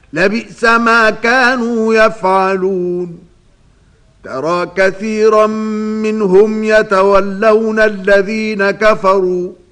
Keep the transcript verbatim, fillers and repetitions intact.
لبئس ما كانوا يفعلون ترى كثيرا منهم يتولون الذين كفروا